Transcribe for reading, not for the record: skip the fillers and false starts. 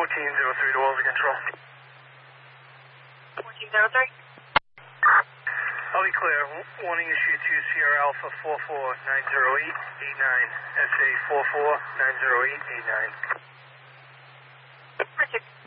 1403 to Wolverine Control. 1403. I'll be clear. Warning issue to Sierra Alpha 4490889. SA 4490889. Perfect.